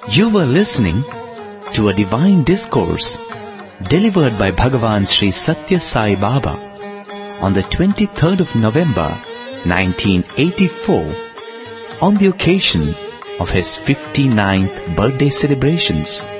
You were listening to a divine discourse delivered by Bhagavan Sri Satya Sai Baba on the 23rd of November 1984 on the occasion of his 59th birthday celebrations.